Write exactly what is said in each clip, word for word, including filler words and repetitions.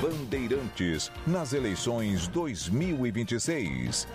Bandeirantes, nas eleições dois mil e vinte e seis.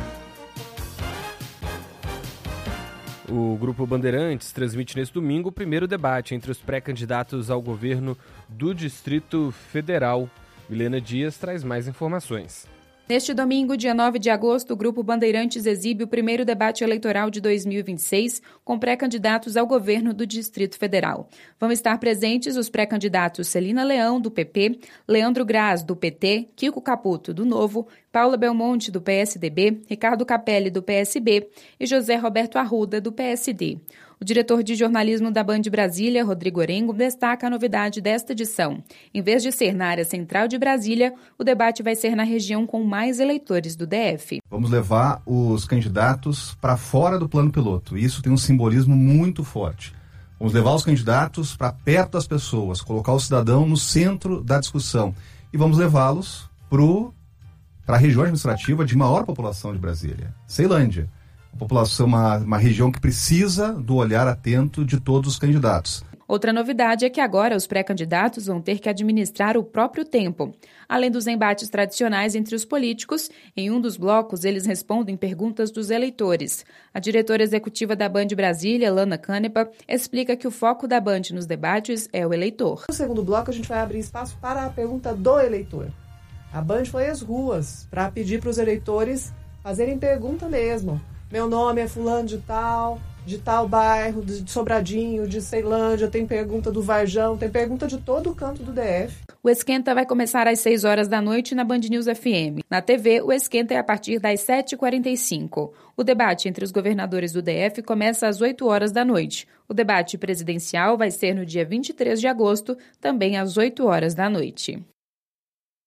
O Grupo Bandeirantes transmite neste domingo o primeiro debate entre os pré-candidatos ao governo do Distrito Federal. Milena Dias traz mais informações. Neste domingo, dia nove de agosto, o Grupo Bandeirantes exibe o primeiro debate eleitoral de dois mil e vinte e seis com pré-candidatos ao governo do Distrito Federal. Vão estar presentes os pré-candidatos Celina Leão, do P P, Leandro Graz, do P T, Kiko Caputo, do Novo, Paula Belmonte, do P S D B, Ricardo Capelli, do P S B e José Roberto Arruda, do P S D. O diretor de jornalismo da Band Brasília, Rodrigo Orengo, destaca a novidade desta edição. Em vez de ser na área central de Brasília, o debate vai ser na região com mais eleitores do D F. Vamos levar os candidatos para fora do plano piloto. Isso tem um simbolismo muito forte. Vamos levar os candidatos para perto das pessoas, colocar o cidadão no centro da discussão. E vamos levá-los para a região administrativa de maior população de Brasília, Ceilândia. Uma população, uma, uma região que precisa do olhar atento de todos os candidatos. Outra novidade é que agora os pré-candidatos vão ter que administrar o próprio tempo. Além dos embates tradicionais entre os políticos, em um dos blocos eles respondem perguntas dos eleitores. A diretora executiva da Band Brasília, Lana Canepa, explica que o foco da Band nos debates é o eleitor. No segundo bloco a gente vai abrir espaço para a pergunta do eleitor. A Band foi às ruas para pedir para os eleitores fazerem pergunta mesmo. Meu nome é fulano de tal, de tal bairro, de Sobradinho, de Ceilândia, tem pergunta do Varjão, tem pergunta de todo o canto do D F. O Esquenta vai começar às seis horas da noite na Band News F M. Na T V, o Esquenta é a partir das sete e quarenta e cinco. O debate entre os governadores do D F começa às oito horas da noite. O debate presidencial vai ser no dia vinte e três de agosto, também às oito horas da noite.